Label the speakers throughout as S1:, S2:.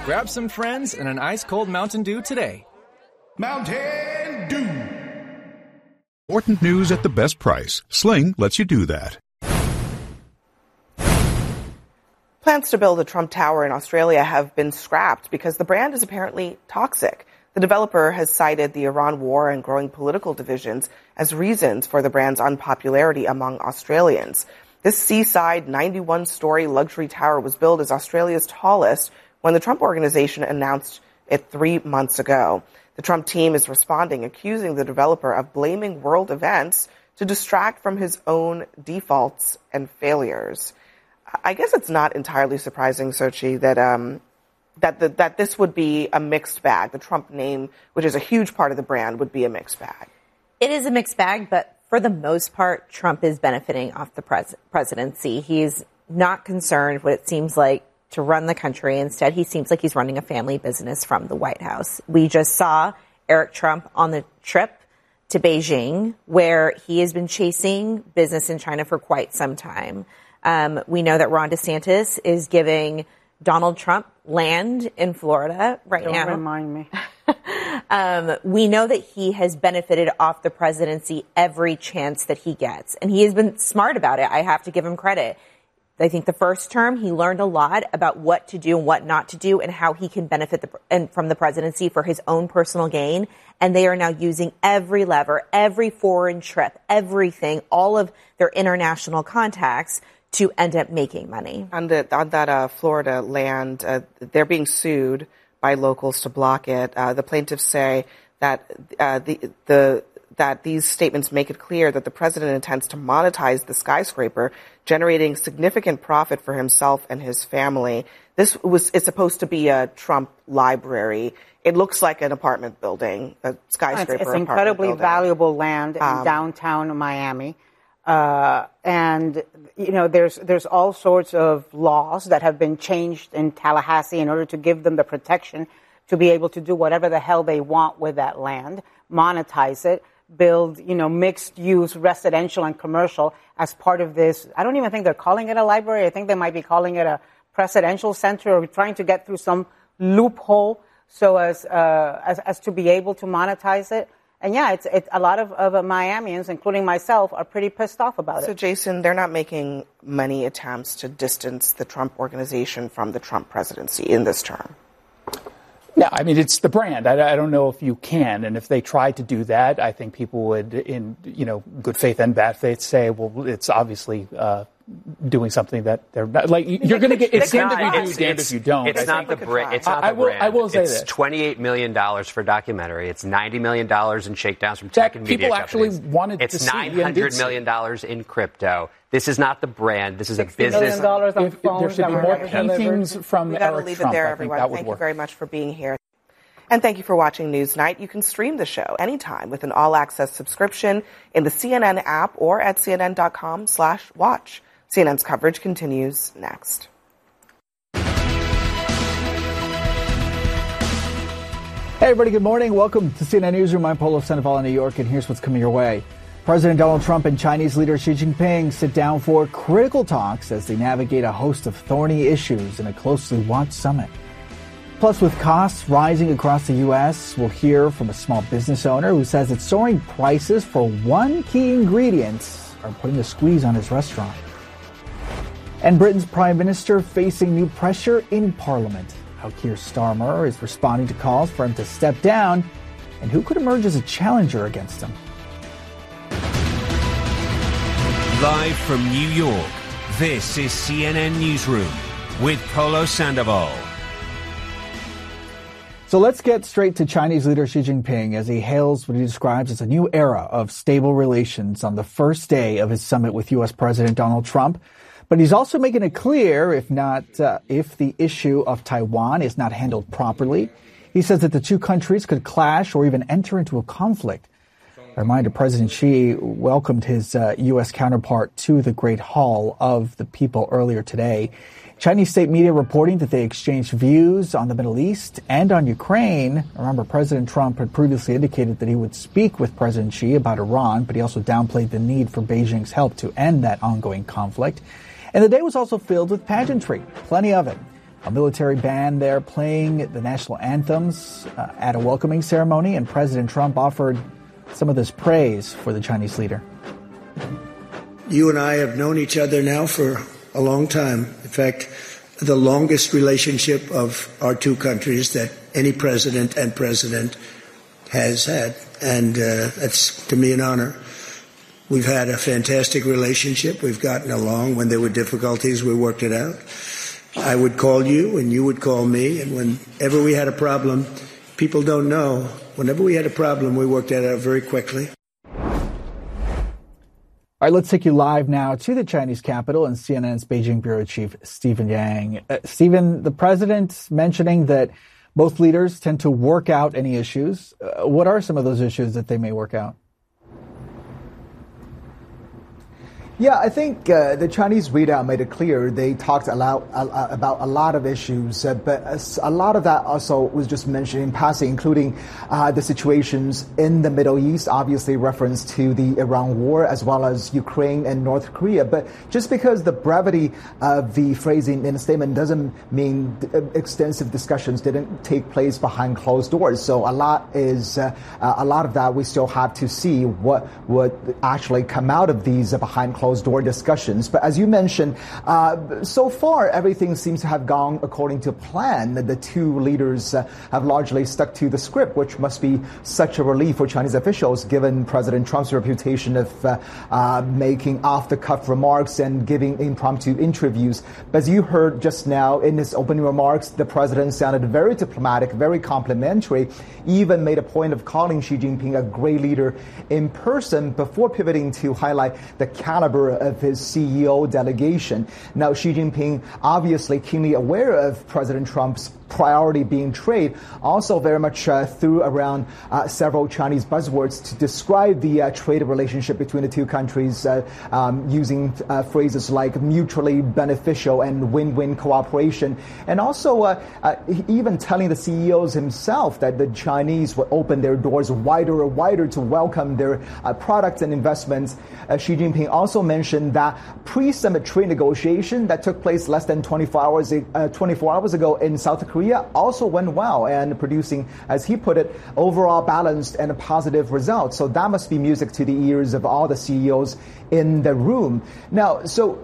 S1: Grab some friends and an ice-cold Mountain Dew today.
S2: Mountain Dew.
S3: Important news at the best price. Sling lets you do that.
S4: Plans to build a Trump Tower in Australia have been scrapped because the brand is apparently toxic. The developer has cited the Iran war and growing political divisions as reasons for the brand's unpopularity among Australians. This seaside 91-story luxury tower was billed as Australia's tallest when the Trump Organization announced it 3 months ago. The Trump team is responding, accusing the developer of blaming world events to distract from his own defaults and failures. I guess it's not entirely surprising, Sochi, that this would be a mixed bag. The Trump name, which is a huge part of the brand, would be a mixed bag.
S5: It is a mixed bag, but for the most part, Trump is benefiting off the presidency. He's not concerned what it seems like to run the country. Instead, he seems like he's running a family business from the White House. We just saw Eric Trump on the trip to Beijing, where he has been chasing business in China for quite some time. We know that Ron DeSantis is giving Donald Trump land in Florida right now.
S6: Don't remind me.
S5: We know that he has benefited off the presidency every chance that he gets. And he has been smart about it. I have to give him credit. I think the first term, he learned a lot about what to do and what not to do and how he can benefit from the presidency for his own personal gain. And they are now using every lever, every foreign trip, everything, all of their international contacts to end up making money.
S4: On that Florida land, they're being sued by locals to block it. The plaintiffs say that that these statements make it clear that the president intends to monetize the skyscraper, generating significant profit for himself and his family. It's supposed to be a Trump library. It looks like an apartment building, a skyscraper.
S6: It's incredibly valuable land in downtown Miami. And, you know, there's all sorts of laws that have been changed in Tallahassee in order to give them the protection to be able to do whatever the hell they want with that land, monetize it, build, you know, mixed use residential and commercial as part of this. I don't even think they're calling it a library. I think they might be calling it a presidential center, or trying to get through some loophole so as to be able to monetize it. And yeah, it's a lot of Miamians, including myself, are pretty pissed off about it.
S4: So, Jason, they're not making many attempts to distance the Trump Organization from the Trump presidency in this term.
S7: No, I mean, it's the brand. I don't know if you can. And if they tried to do that, I think people would, in, you know, good faith and bad faith, say, well, it's obviously doing something that they're not. Like, you're going to get, it's damned if you do, damned if you don't.
S8: It's not the brand. It's not the brand.
S7: I will say
S8: this. It's $28 million for a documentary. It's $90 million in shakedowns from tech and media companies.
S7: People actually wanted to see.
S8: It's $900 million in crypto. This is not the brand. This is a business.
S6: $60 million on phones.
S7: There should be more paintings from
S4: We got to
S7: Eric
S4: leave
S7: Trump.
S4: it there, everyone. Thank you very much for being here. And thank you for watching Newsnight. You can stream the show anytime with an all-access subscription in the CNN app or at cnn.com/watch. CNN's coverage continues next.
S9: Hey, everybody. Good morning. Welcome to CNN Newsroom. I'm Polo Sandoval in New York, and here's what's coming your way. President Donald Trump and Chinese leader Xi Jinping sit down for critical talks as they navigate a host of thorny issues in a closely watched summit. Plus, with costs rising across the U.S., we'll hear from a small business owner who says that soaring prices for one key ingredient are putting a squeeze on his restaurant. And Britain's Prime Minister facing new pressure in Parliament. How Keir Starmer is responding to calls for him to step down, and who could emerge as a challenger against him.
S10: Live from New York, this is CNN Newsroom with Polo Sandoval.
S9: So let's get straight to Chinese leader Xi Jinping as he hails what he describes as a new era of stable relations on the first day of his summit with U.S. President Donald Trump. But he's also making it clear, if the issue of Taiwan is not handled properly, he says that the two countries could clash or even enter into a conflict. A reminder, President Xi welcomed his U.S. counterpart to the Great Hall of the People earlier today. Chinese state media reporting that they exchanged views on the Middle East and on Ukraine. Remember, President Trump had previously indicated that he would speak with President Xi about Iran, but he also downplayed the need for Beijing's help to end that ongoing conflict. And the day was also filled with pageantry, plenty of it. a military band there playing the national anthems at a welcoming ceremony, and President Trump offered some of this praise for the Chinese leader.
S11: You and I have known each other now for a long time. In fact, the longest relationship of our two countries that any president and president has had. And that's, to me, an honor. We've had a fantastic relationship. We've gotten along. When there were difficulties, we worked it out. I would call you and you would call me. And whenever we had a problem, people don't know, whenever we had a problem, we worked it out very quickly.
S9: All right, let's take you live now to the Chinese capital and CNN's Beijing bureau chief, Stephen Yang. Stephen, the president mentioning that both leaders tend to work out any issues. What are some of those issues that they may work out?
S12: Yeah, I think the Chinese readout made it clear they talked about a lot of issues, but a lot of that also was just mentioned in passing, including the situations in the Middle East, obviously reference to the Iran war, as well as Ukraine and North Korea. But just because the brevity of the phrasing in the statement doesn't mean extensive discussions didn't take place behind closed doors. So a lot of that we still have to see what would actually come out of these behind closed door discussions. But as you mentioned, so far everything seems to have gone according to plan. The two leaders have largely stuck to the script, which must be such a relief for Chinese officials, given President Trump's reputation of making off-the-cuff remarks and giving impromptu interviews. But as you heard just now in his opening remarks, the president sounded very diplomatic, very complimentary, even made a point of calling Xi Jinping a great leader in person before pivoting to highlight the caliber of his CEO delegation. Now, Xi Jinping, obviously keenly aware of President Trump's priority being trade, also very much threw around several Chinese buzzwords to describe the trade relationship between the two countries, using phrases like mutually beneficial and win-win cooperation, and also even telling the CEOs himself that the Chinese would open their doors wider and wider to welcome their products and investments. Xi Jinping also mentioned that pre-summit trade negotiation that took place less than 24 hours ago in South Korea also went well and producing, as he put it, overall balanced and positive results. So that must be music to the ears of all the CEOs in the room. Now,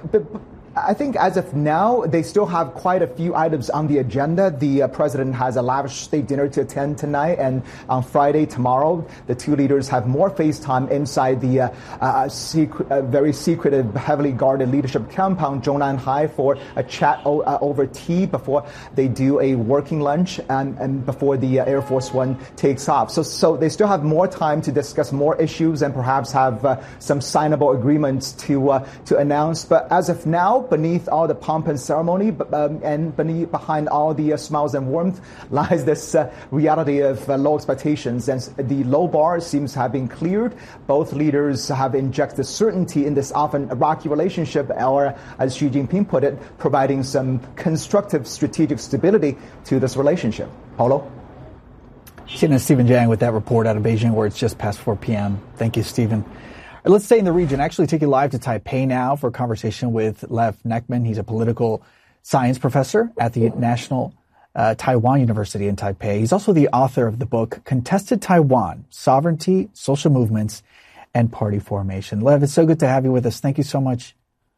S12: I think as of now, they still have quite a few items on the agenda. The president has a lavish state dinner to attend tonight, and on Friday, tomorrow, the two leaders have more FaceTime inside the very secretive, heavily guarded leadership compound, Zhongnan High, for a chat over tea before they do a working lunch and before the Air Force One takes off. So they still have more time to discuss more issues and perhaps have some signable agreements to announce. But as of now, beneath all the pomp and ceremony and behind all the smiles and warmth lies this reality of low expectations. And the low bar seems to have been cleared. Both leaders have injected certainty in this often rocky relationship, or as Xi Jinping put it, providing some constructive strategic stability to this relationship. Paulo?
S9: CNN's Stephen Yang with that report out of Beijing, where it's just past 4 p.m. Thank you, Stephen. Let's stay in the region. Actually take you live to Taipei now for a conversation with Lev Nekman. He's a political science professor at the National Taiwan University in Taipei. He's also the author of the book Contested Taiwan, Sovereignty, Social Movements, and Party Formation. Lev, it's so good to have you with us. Thank you so much.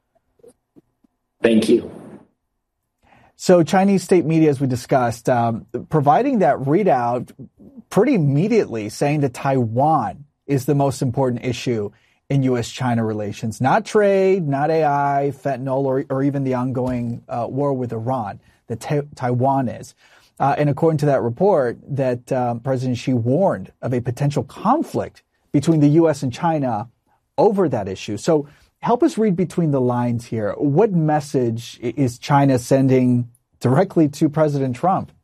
S13: Thank you.
S9: So Chinese state media, as we discussed, providing that readout pretty immediately, saying that Taiwan is the most important issue in U.S.-China relations, not trade, not AI, fentanyl, or even the ongoing war with Iran, that Taiwan is. And according to that report, that President Xi warned of a potential conflict between the U.S. and China over that issue. So help us read between the lines here. What message is China sending directly to President Trump?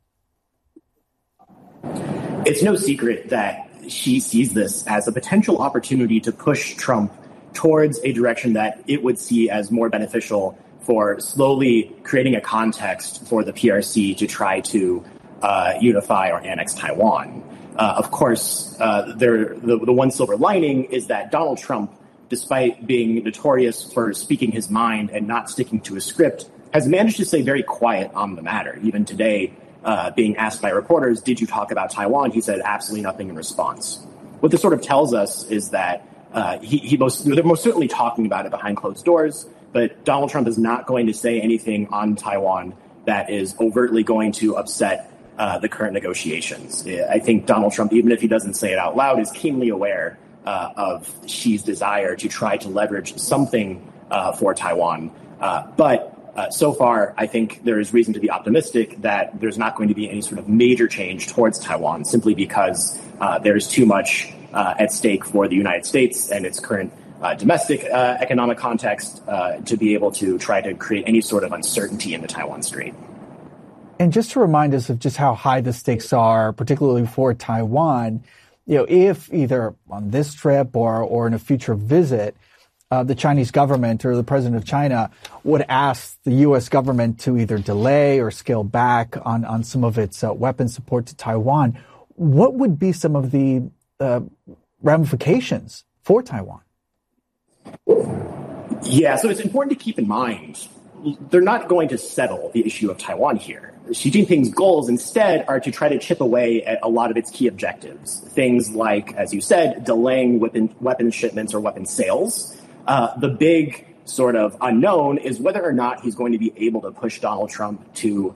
S13: It's no secret that Xi sees this as a potential opportunity to push Trump towards a direction that it would see as more beneficial for slowly creating a context for the PRC to try to unify or annex Taiwan. Of course, the one silver lining is that Donald Trump, despite being notorious for speaking his mind and not sticking to a script, has managed to stay very quiet on the matter. Even today, being asked by reporters, did you talk about Taiwan? He said absolutely nothing in response. What this sort of tells us is that they're most certainly talking about it behind closed doors, but Donald Trump is not going to say anything on Taiwan that is overtly going to upset the current negotiations. I think Donald Trump, even if he doesn't say it out loud, is keenly aware of Xi's desire to try to leverage something for Taiwan. But so far, I think there is reason to be optimistic that there's not going to be any sort of major change towards Taiwan, simply because there's too much at stake for the United States and its current domestic economic context to be able to try to create any sort of uncertainty in the Taiwan Strait.
S9: And just to remind us of just how high the stakes are, particularly for Taiwan, if either on this trip or in a future visit, the Chinese government or the president of China would ask the U.S. government to either delay or scale back on some of its weapons support to Taiwan, what would be some of the ramifications for Taiwan?
S13: Yeah, so it's important to keep in mind, they're not going to settle the issue of Taiwan here. Xi Jinping's goals instead are to try to chip away at a lot of its key objectives. Things like, as you said, delaying weapon shipments or weapon sales. The big sort of unknown is whether or not he's going to be able to push Donald Trump to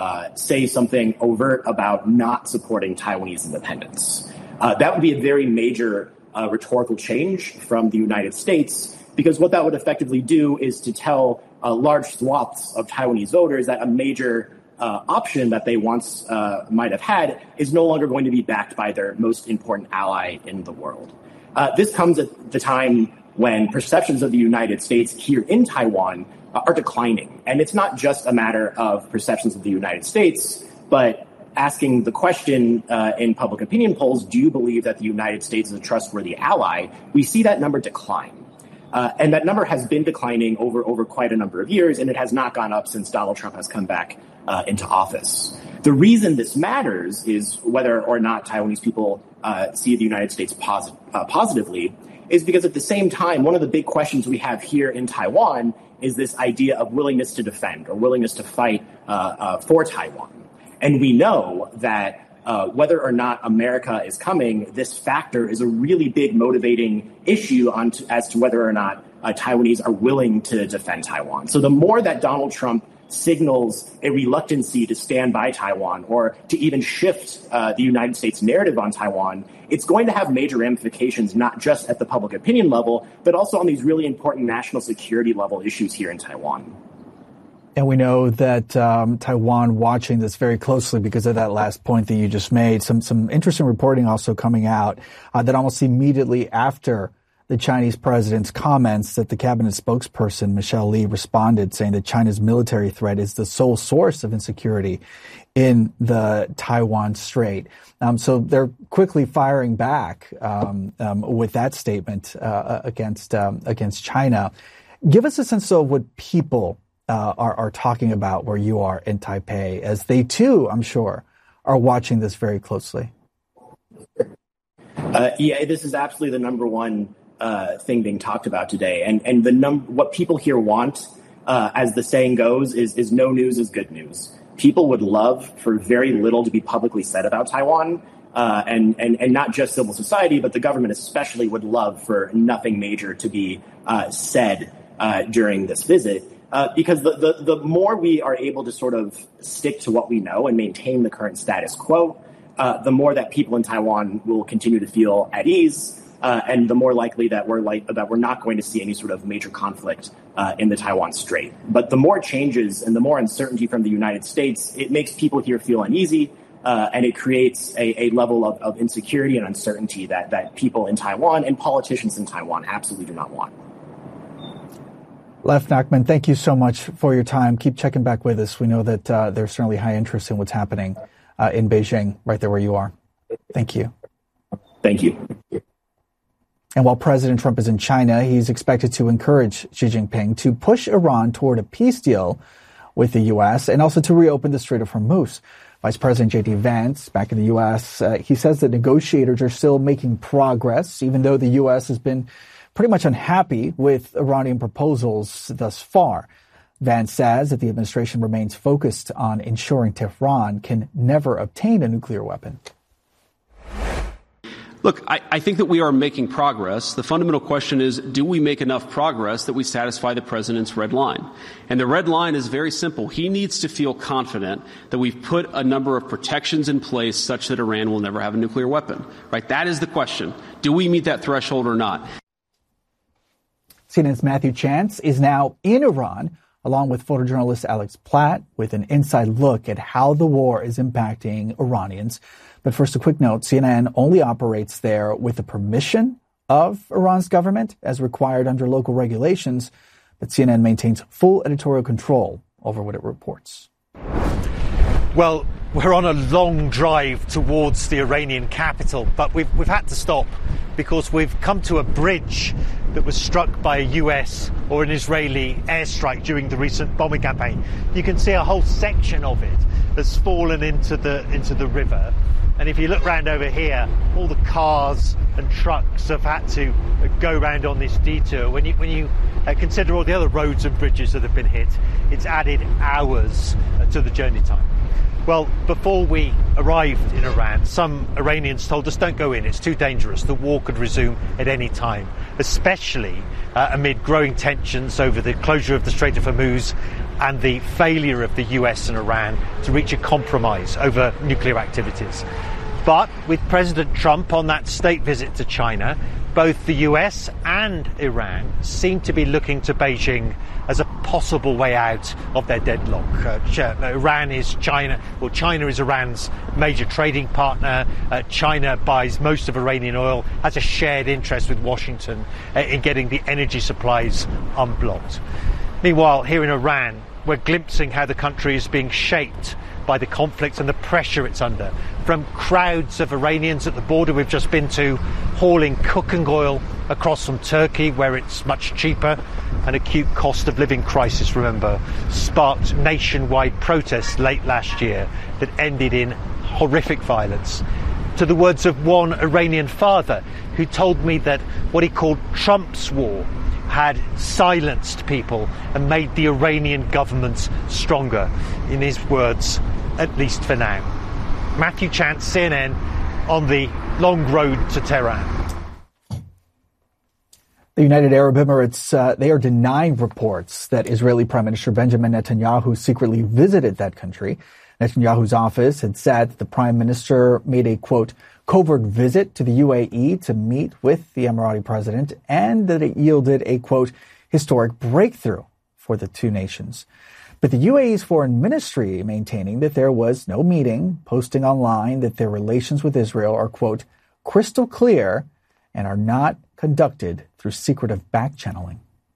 S13: say something overt about not supporting Taiwanese independence. That would be a very major rhetorical change from the United States, because what that would effectively do is to tell large swaths of Taiwanese voters that a major option that they once might have had is no longer going to be backed by their most important ally in the world. This comes at the time when perceptions of the United States here in Taiwan are declining. And it's not just a matter of perceptions of the United States, but asking the question in public opinion polls, do you believe that the United States is a trustworthy ally? We see that number decline. And that number has been declining over quite a number of years, and it has not gone up since Donald Trump has come back into office. The reason this matters is whether or not Taiwanese people see the United States positively is because at the same time, one of the big questions we have here in Taiwan is this idea of willingness to defend or willingness to fight for Taiwan. And we know that whether or not America is coming, this factor is a really big motivating issue as to whether or not Taiwanese are willing to defend Taiwan. So the more that Donald Trump signals a reluctancy to stand by Taiwan or to even shift the United States narrative on Taiwan, it's going to have major ramifications, not just at the public opinion level, but also on these really important national security level issues here in Taiwan.
S9: And we know that Taiwan watching this very closely because of that last point that you just made. Some interesting reporting also coming out that almost immediately after the Chinese president's comments that the cabinet spokesperson, Michelle Lee, responded saying that China's military threat is the sole source of insecurity in the Taiwan Strait. So they're quickly firing back with that statement against China. Give us a sense of what people are talking about where you are in Taipei, as they too, I'm sure, are watching this very closely.
S13: Yeah, this is absolutely the number one thing being talked about today. And what people here want, as the saying goes, is no news is good news. People would love for very little to be publicly said about Taiwan, and not just civil society, but the government especially would love for nothing major to be said during this visit. Because the more we are able to sort of stick to what we know and maintain the current status quo, the more that people in Taiwan will continue to feel at ease, and the more likely that we're not going to see any sort of major conflict in the Taiwan Strait. But the more changes and the more uncertainty from the United States, it makes people here feel uneasy, and it creates a level of insecurity and uncertainty that people in Taiwan and politicians in Taiwan absolutely do not want.
S9: Lev Nachman, thank you so much for your time. Keep checking back with us. We know that there's certainly high interest in what's happening in Beijing, right there where you are. Thank you.
S13: Thank you.
S9: And while President Trump is in China, he's expected to encourage Xi Jinping to push Iran toward a peace deal with the U.S. and also to reopen the Strait of Hormuz. Vice President J.D. Vance, back in the U.S., he says that negotiators are still making progress, even though the U.S. has been pretty much unhappy with Iranian proposals thus far. Vance says that the administration remains focused on ensuring Tehran can never obtain a nuclear weapon.
S14: Look, I think that we are making progress. The fundamental question is, do we make enough progress that we satisfy the president's red line? And the red line is very simple. He needs to feel confident that we've put a number of protections in place such that Iran will never have a nuclear weapon. Right? That is the question. Do we meet that threshold or not?
S9: CNN's Matthew Chance is now in Iran, along with photojournalist Alex Platt, with an inside look at how the war is impacting Iranians. But first, a quick note. CNN only operates there with the permission of Iran's government, as required under local regulations. But CNN maintains full editorial control over what it reports.
S15: Well, we're on a long drive towards the Iranian capital, but we've had to stop because we've come to a bridge that was struck by a US or an Israeli airstrike during the recent bombing campaign. You can see a whole section of it has fallen into the river. And if you look round over here, all the cars and trucks have had to go round on this detour. When you consider all the other roads and bridges that have been hit, it's added hours to the journey time. Well, before we arrived in Iran, some Iranians told us, don't go in, it's too dangerous. The war could resume at any time, especially amid growing tensions over the closure of the Strait of Hormuz and the failure of the US and Iran to reach a compromise over nuclear activities. But with President Trump on that state visit to China, both the US and Iran seem to be looking to Beijing as a possible way out of their deadlock. China is Iran's major trading partner. China buys most of Iranian oil, has a shared interest with Washington in getting the energy supplies unblocked. Meanwhile, here in Iran, we're glimpsing how the country is being shaped by the conflict and the pressure it's under. From crowds of Iranians at the border we've just been to, hauling cooking oil across from Turkey, where it's much cheaper. An acute cost of living crisis, remember, sparked nationwide protests late last year that ended in horrific violence. To the words of one Iranian father who told me that what he called Trump's war had silenced people and made the Iranian government stronger. In his words, at least for now. Matthew Chance, CNN, on the long road to Tehran.
S9: The United Arab Emirates, they are denying reports that Israeli Prime Minister Benjamin Netanyahu secretly visited that country. Netanyahu's office had said that the Prime Minister made a, quote, covert visit to the UAE to meet with the Emirati president, and that it yielded a, quote, historic breakthrough for the two nations. But the UAE's foreign ministry maintaining that there was no meeting, posting online that their relations with Israel are, quote, crystal clear and are not conducted through secretive back-channeling.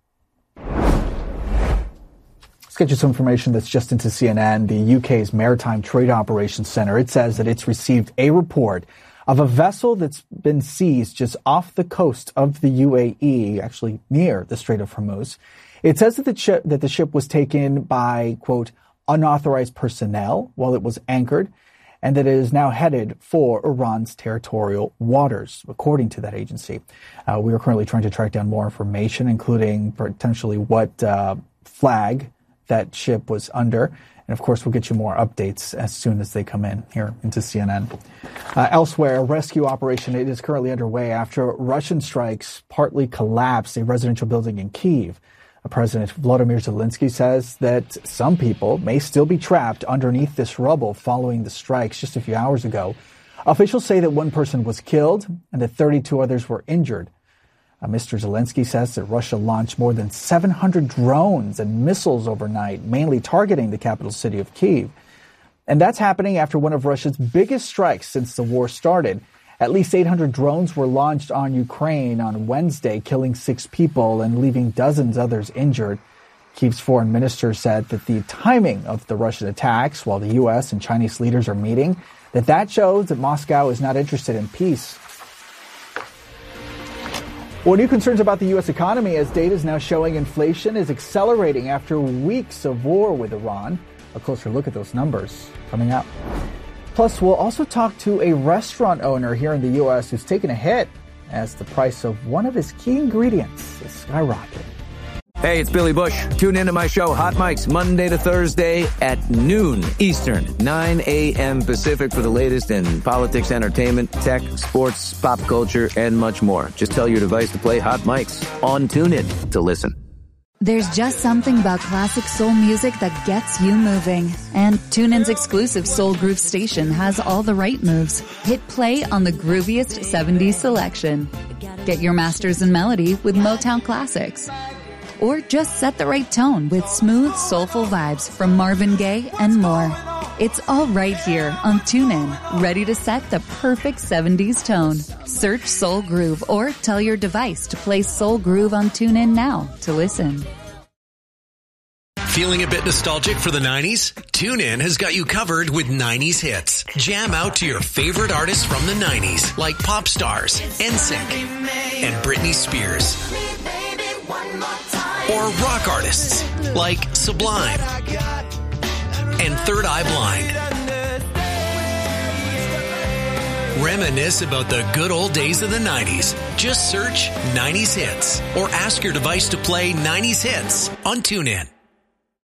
S9: Let's get you some information that's just into CNN. The UK's Maritime Trade Operations Centre, it says that it's received a report of a vessel that's been seized just off the coast of the UAE, actually near the Strait of Hormuz. It says that the ship was taken by, quote, unauthorized personnel while it was anchored, and that it is now headed for Iran's territorial waters, according to that agency. We are currently trying to track down more information, including potentially what flag that ship was under. And of course, we'll get you more updates as soon as they come in here into CNN. Elsewhere, a rescue operation is currently underway after Russian strikes partly collapsed a residential building in Kyiv. President Volodymyr Zelensky says that some people may still be trapped underneath this rubble following the strikes just a few hours ago. Officials say that one person was killed and that 32 others were injured. Mr. Zelensky says that Russia launched more than 700 drones and missiles overnight, mainly targeting the capital city of Kyiv. And that's happening after one of Russia's biggest strikes since the war started. At least 800 drones were launched on Ukraine on Wednesday, killing 6 people and leaving dozens others injured. Kyiv's foreign minister said that the timing of the Russian attacks, while the U.S. and Chinese leaders are meeting, that shows that Moscow is not interested in peace. Well, new concerns about the U.S. economy as data is now showing inflation is accelerating after weeks of war with Iran. A closer look at those numbers coming up. Plus, we'll also talk to a restaurant owner here in the U.S. who's taken a hit as the price of one of his key ingredients is skyrocketing.
S16: Hey, it's Billy Bush. Tune into my show, Hot Mics, Monday to Thursday at noon Eastern, 9 a.m. Pacific for the latest in politics, entertainment, tech, sports, pop culture, and much more. Just tell your device to play Hot Mics on TuneIn to listen.
S17: There's just something about classic soul music that gets you moving. And TuneIn's exclusive Soul Groove station has all the right moves. Hit play on the grooviest 70s selection. Get your masters in melody with Motown Classics. Or just set the right tone with smooth, soulful vibes from Marvin Gaye and more. It's all right here on TuneIn, ready to set the perfect 70s tone. Search Soul Groove or tell your device to play Soul Groove on TuneIn now to listen.
S18: Feeling a bit nostalgic for the 90s? TuneIn has got you covered with 90s hits. Jam out to your favorite artists from the 90s, like pop stars, NSYNC, and Britney Spears. Or rock artists, like Sublime and Third Eye Blind. Reminisce about the good old days of the 90s. Just search 90s Hits or ask your device to play 90s Hits on TuneIn.